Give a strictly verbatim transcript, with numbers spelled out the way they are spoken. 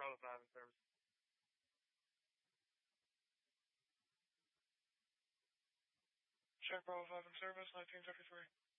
Bravo five in service. Check Bravo five in service, nineteen thirty-three.